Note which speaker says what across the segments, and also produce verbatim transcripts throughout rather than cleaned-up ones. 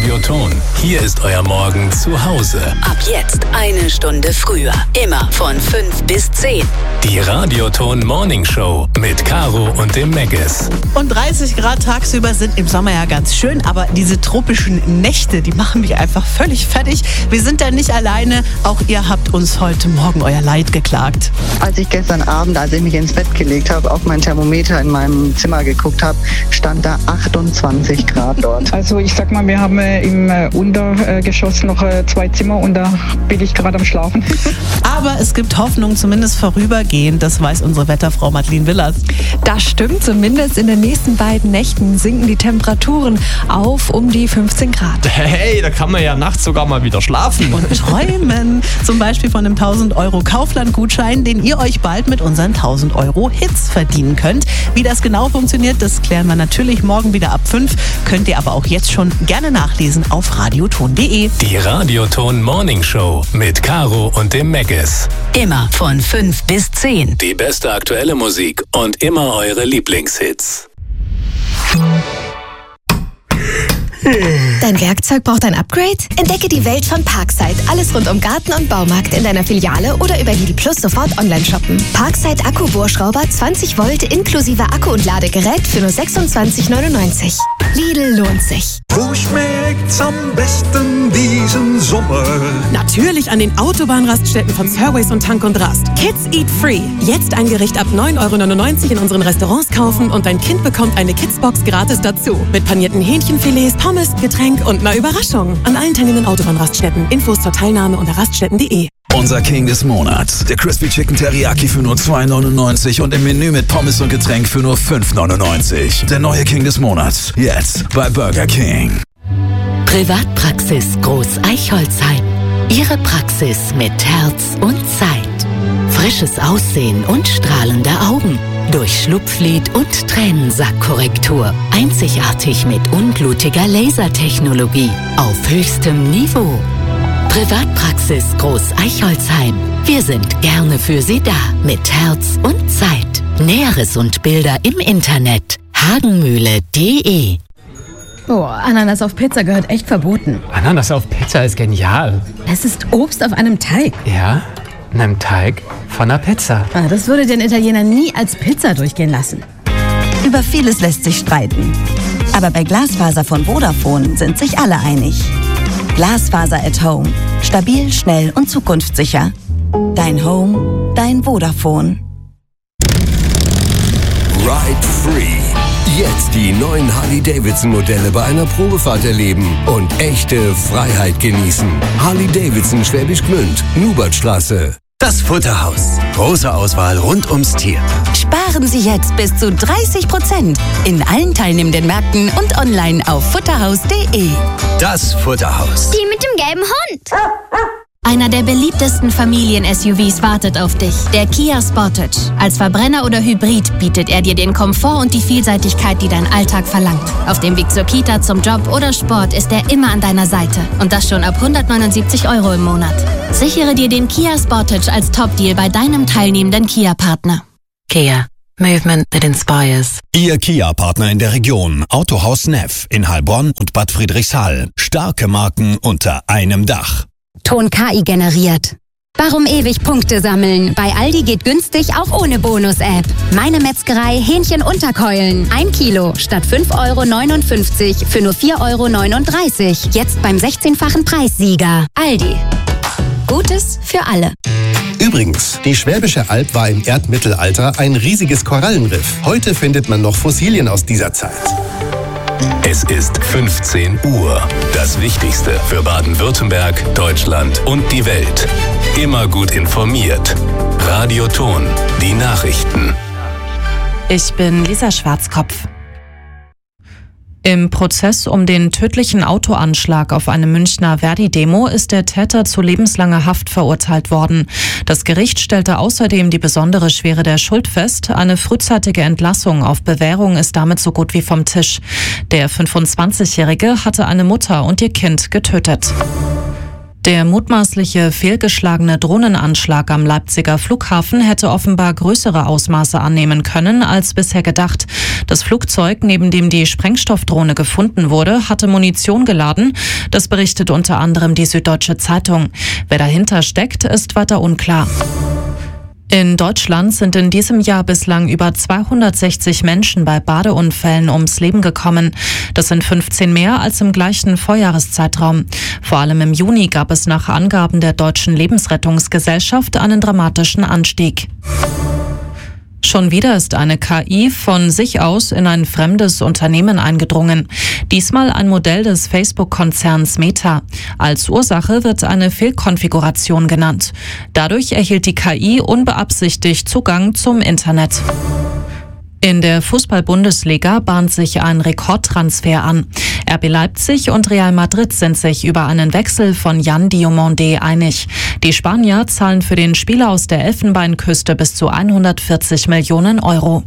Speaker 1: Radioton. Hier ist euer Morgen zu Hause.
Speaker 2: Ab jetzt eine Stunde früher. Immer von fünf bis zehn.
Speaker 1: Die Radioton Morning Show mit Caro und dem Meggis.
Speaker 3: Und dreißig Grad tagsüber sind im Sommer ja ganz schön, aber diese tropischen Nächte, die machen mich einfach völlig fertig. Wir sind da nicht alleine. Auch ihr habt uns heute Morgen euer Leid geklagt.
Speaker 4: Als ich gestern Abend, als ich mich ins Bett gelegt habe, auf mein Thermometer in meinem Zimmer geguckt habe, stand da achtundzwanzig Grad dort.
Speaker 5: Also ich sag mal, wir haben äh, im äh, Untergeschoss noch äh, zwei Zimmer und da bin ich gerade am Schlafen.
Speaker 3: Aber es gibt Hoffnung, zumindest vorübergehend. Das weiß unsere Wetterfrau Madeleine Willers.
Speaker 6: Das stimmt, zumindest in den nächsten beiden Nächten sinken die Temperaturen auf um die fünfzehn Grad.
Speaker 7: Hey, da kann man ja nachts sogar mal wieder schlafen.
Speaker 3: Und träumen. Zum Beispiel von einem tausend Euro Kaufland-Gutschein, den ihr euch bald mit unseren tausend Euro Hits verdienen könnt. Wie das genau funktioniert, das klären wir natürlich morgen wieder ab fünf. Könnt ihr aber auch jetzt schon gerne nachlesen auf radioton punkt de.
Speaker 1: Die Radioton Morning Show mit Caro und dem Meggis.
Speaker 2: Immer von fünf bis zehn.
Speaker 1: Die beste aktuelle Musik und immer eure Lieblingshits.
Speaker 8: Dein Werkzeug braucht ein Upgrade? Entdecke die Welt von Parkside. Alles rund um Garten und Baumarkt in deiner Filiale oder über Lidl Plus sofort online shoppen. Parkside Akkubohrschrauber zwanzig Volt inklusive Akku und Ladegerät für nur sechsundzwanzig neunundneunzig. Lidl lohnt sich.
Speaker 9: Wo schmeckt's am besten diesen Sommer?
Speaker 10: Natürlich an den Autobahnraststätten von Surways und Tank und Rast. Kids Eat Free. Jetzt ein Gericht ab neun Euro neunundneunzig in unseren Restaurants kaufen und dein Kind bekommt eine Kidsbox gratis dazu. Mit panierten Hähnchenfilets, Pommes, Getränk und einer Überraschung. An allen teilnehmenden Autobahnraststätten. Infos zur Teilnahme unter raststätten punkt de.
Speaker 11: Unser King des Monats. Der Crispy Chicken Teriyaki für nur zwei neunundneunzig und im Menü mit Pommes und Getränk für nur fünf neunundneunzig. Der neue King des Monats. Jetzt bei Burger King.
Speaker 2: Privatpraxis Groß Eichholzheim. Ihre Praxis mit Herz und Zeit. Frisches Aussehen und strahlende Augen. Durch Schlupflid und Tränensackkorrektur. Einzigartig mit unblutiger Lasertechnologie. Auf höchstem Niveau. Privatpraxis Groß Eichholzheim. Wir sind gerne für Sie da. Mit Herz und Zeit. Näheres und Bilder im Internet. hagenmühle punkt de.
Speaker 12: Oh, Ananas auf Pizza gehört echt verboten.
Speaker 7: Ananas auf Pizza ist genial.
Speaker 12: Es ist Obst auf einem Teig.
Speaker 7: Ja, in einem Teig von einer Pizza.
Speaker 12: Ah, das würde den Italiener nie als Pizza durchgehen lassen.
Speaker 13: Über vieles lässt sich streiten. Aber bei Glasfaser von Vodafone sind sich alle einig. Glasfaser at Home. Stabil, schnell und zukunftssicher. Dein Home, dein Vodafone.
Speaker 14: Ride Free. Jetzt die neuen Harley-Davidson-Modelle bei einer Probefahrt erleben und echte Freiheit genießen. Harley-Davidson Schwäbisch Gmünd, Nubertstraße.
Speaker 15: Das Futterhaus. Große Auswahl rund ums Tier.
Speaker 13: Sparen Sie jetzt bis zu dreißig Prozent in allen teilnehmenden Märkten und online auf futterhaus punkt de.
Speaker 15: Das Futterhaus.
Speaker 16: Die mit dem gelben Hund. Einer der beliebtesten Familien-S U Vs wartet auf dich, der Kia Sportage. Als Verbrenner oder Hybrid bietet er dir den Komfort und die Vielseitigkeit, die dein Alltag verlangt. Auf dem Weg zur Kita, zum Job oder Sport ist er immer an deiner Seite. Und das schon ab hundertneunundsiebzig Euro im Monat. Sichere dir den Kia Sportage als Top-Deal bei deinem teilnehmenden Kia-Partner.
Speaker 2: Kia. Movement that inspires.
Speaker 17: Ihr Kia-Partner in der Region. Autohaus Neff in Heilbronn und Bad Friedrichshall. Starke Marken unter einem Dach.
Speaker 18: Ton K I generiert. Warum ewig Punkte sammeln? Bei Aldi geht günstig auch ohne Bonus-App. Meine Metzgerei Hähnchenunterkeulen. Ein Kilo statt fünf Euro neunundfünfzig für nur vier Euro neununddreißig. Jetzt beim sechzehnfachen Preissieger. Aldi. Gutes für alle.
Speaker 19: Übrigens, die Schwäbische Alb war im Erdmittelalter ein riesiges Korallenriff. Heute findet man noch Fossilien aus dieser Zeit.
Speaker 1: Es ist fünfzehn Uhr. Das Wichtigste für Baden-Württemberg, Deutschland und die Welt. Immer gut informiert. Radioton, die Nachrichten.
Speaker 20: Ich bin Lisa Schwarzkopf. Im Prozess um den tödlichen Autoanschlag auf eine Münchner Verdi-Demo ist der Täter zu lebenslanger Haft verurteilt worden. Das Gericht stellte außerdem die besondere Schwere der Schuld fest. Eine frühzeitige Entlassung auf Bewährung ist damit so gut wie vom Tisch. Der fünfundzwanzigjährige hatte eine Mutter und ihr Kind getötet. Der mutmaßliche fehlgeschlagene Drohnenanschlag am Leipziger Flughafen hätte offenbar größere Ausmaße annehmen können als bisher gedacht. Das Flugzeug, neben dem die Sprengstoffdrohne gefunden wurde, hatte Munition geladen. Das berichtet unter anderem die Süddeutsche Zeitung. Wer dahinter steckt, ist weiter unklar. In Deutschland sind in diesem Jahr bislang über zweihundertsechzig Menschen bei Badeunfällen ums Leben gekommen. Das sind fünfzehn mehr als im gleichen Vorjahreszeitraum. Vor allem im Juni gab es nach Angaben der Deutschen Lebensrettungsgesellschaft einen dramatischen Anstieg. Schon wieder ist eine K I von sich aus in ein fremdes Unternehmen eingedrungen. Diesmal ein Modell des Facebook-Konzerns Meta. Als Ursache wird eine Fehlkonfiguration genannt. Dadurch erhielt die K I unbeabsichtigt Zugang zum Internet. In der Fußball-Bundesliga bahnt sich ein Rekordtransfer an. R B Leipzig und Real Madrid sind sich über einen Wechsel von Yan Diomande einig. Die Spanier zahlen für den Spieler aus der Elfenbeinküste bis zu hundertvierzig Millionen Euro.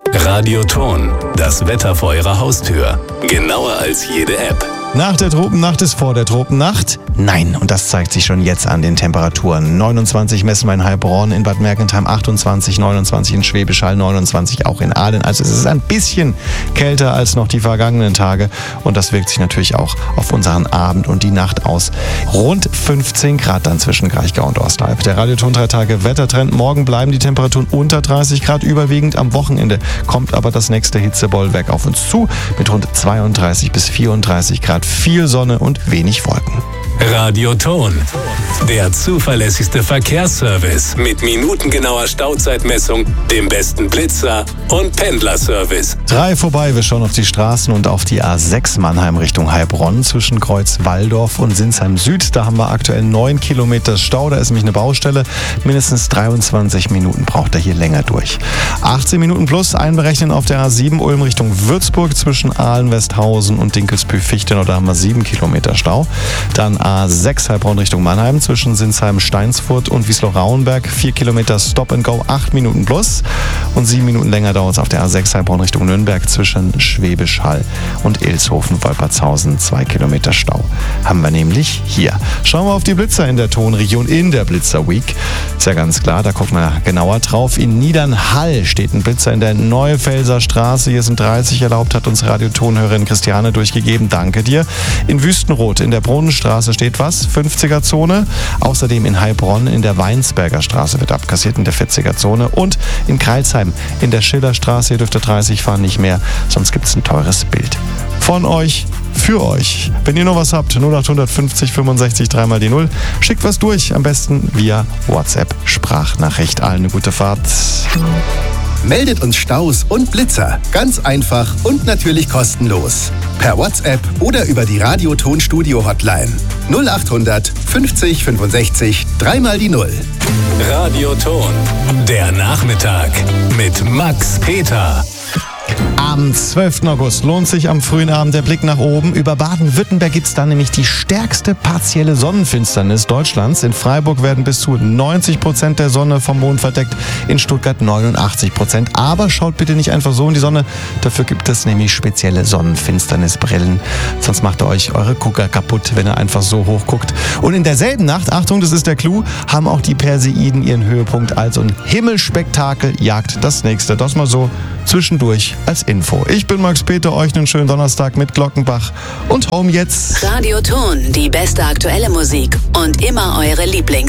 Speaker 1: Radioton, das Wetter vor Ihrer Haustür. Genauer als jede App.
Speaker 21: Nach der Tropennacht ist vor der Tropennacht? Nein, und das zeigt sich schon jetzt an den Temperaturen. neunundzwanzig messen wir in Heilbronn, in Bad Mergentheim achtundzwanzig, neunundzwanzig in Schwäbisch Hall, neunundzwanzig auch in Aalen. Also es ist ein bisschen kälter als noch die vergangenen Tage und das wirkt sich natürlich auch auf unseren Abend und die Nacht aus. Rund fünfzehn Grad dann zwischen Kraichgau und Ostalb. Der Radioton drei Tage Wettertrend. Morgen bleiben die Temperaturen unter dreißig Grad, überwiegend am Wochenende kommt aber das nächste Hitzebollwerk auf uns zu mit rund zweiunddreißig bis vierunddreißig Grad. Viel Sonne und wenig Wolken.
Speaker 1: Radioton, der zuverlässigste Verkehrsservice mit minutengenauer Stauzeitmessung, dem besten Blitzer und Pendlerservice.
Speaker 21: Drei vorbei, wir schauen auf die Straßen und auf die A sechs Mannheim Richtung Heilbronn zwischen Kreuz Walldorf und Sinsheim Süd. Da haben wir aktuell neun Kilometer Stau, da ist nämlich eine Baustelle. Mindestens dreiundzwanzig Minuten braucht er hier länger durch. achtzehn Minuten plus einberechnen auf der A sieben Ulm Richtung Würzburg zwischen Aalen, Westhausen und Dinkelsbühl-Fichtenau. Da haben wir sieben Kilometer Stau. Dann A sechs Heilbronn Richtung Mannheim zwischen Sinsheim-Steinsfurt und Wiesloch-Rauenberg. vier Kilometer Stop and Go, acht Minuten plus. Und sieben Minuten länger dauert es auf der A sechs Heilbronn Richtung Nürnberg zwischen Schwäbisch Hall und Ilshofen-Wolpertshausen. zwei Kilometer Stau haben wir nämlich hier. Schauen wir auf die Blitzer in der Tonregion in der Blitzer Week. Ist ja ganz klar, da gucken wir genauer drauf. In Niedernhall steht ein Blitzer in der Neufelser Straße. Hier sind dreißig erlaubt, hat uns Radiotonhörerin Christiane durchgegeben. Danke dir. In Wüstenrot in der Brunnenstraße steht was, fünfziger Zone. Außerdem in Heilbronn in der Weinsberger Straße wird abkassiert in der vierziger Zone. Und in Kreilsheim in der Schillerstraße, hier dürft ihr dreißig fahren, nicht mehr, sonst gibt es ein teures Bild. Von euch, für euch. Wenn ihr noch was habt, null acht fünfzig fünfundsechzig dreimal die null. Schickt was durch, am besten via WhatsApp Sprachnachricht. Allen eine gute Fahrt.
Speaker 19: Meldet uns Staus und Blitzer. Ganz einfach und natürlich kostenlos. Per WhatsApp oder über die Radioton-Studio-Hotline. null acht fünfzig fünfundsechzig dreimal die null.
Speaker 1: Radioton, der Nachmittag mit Max Peter.
Speaker 21: Am zwölften August lohnt sich am frühen Abend der Blick nach oben. Über Baden-Württemberg gibt es dann nämlich die stärkste partielle Sonnenfinsternis Deutschlands. In Freiburg werden bis zu neunzig Prozent der Sonne vom Mond verdeckt, in Stuttgart neunundachtzig Prozent. Aber schaut bitte nicht einfach so in die Sonne, dafür gibt es nämlich spezielle Sonnenfinsternisbrillen. Sonst macht ihr euch eure Gucker kaputt, wenn ihr einfach so hoch guckt. Und in derselben Nacht, Achtung, das ist der Clou, haben auch die Perseiden ihren Höhepunkt. Also ein Himmelspektakel jagt das nächste. Das mal so zwischendurch als Info. Ich bin Max Peter, euch einen schönen Donnerstag mit Glockenbach und Home jetzt.
Speaker 2: Radioton, die beste aktuelle Musik und immer eure Lieblings